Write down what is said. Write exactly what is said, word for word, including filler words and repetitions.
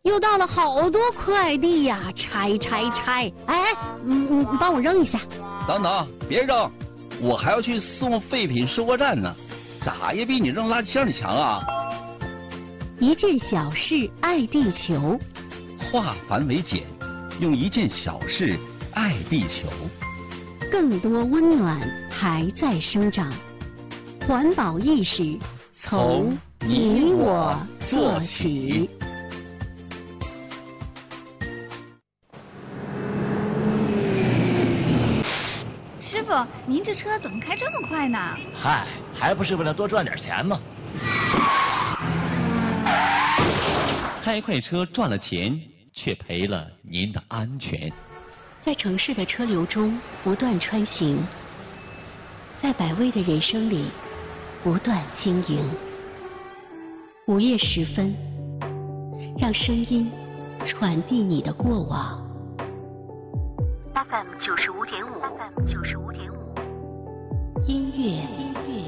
又到了好多快递呀，拆拆拆！哎，嗯嗯，帮我扔一下。 等等，别扔，我还要去送废品收货站呢，咋也比你扔垃圾箱里强啊！ 一件小事爱地球， 化繁为简，用一件小事爱地球。 更多温暖还在生长，环保意识从你我做起。 师傅，您这车怎么开这么快呢？ 嗨，还不是为了多赚点钱吗？ 开快车赚了钱，却赔了您的安全。 在城市的车流中不断穿行，在百味的人生里不断经营。午夜时分，让声音传递你的过往。F M 九十五点五，F M 九十五点五，音乐。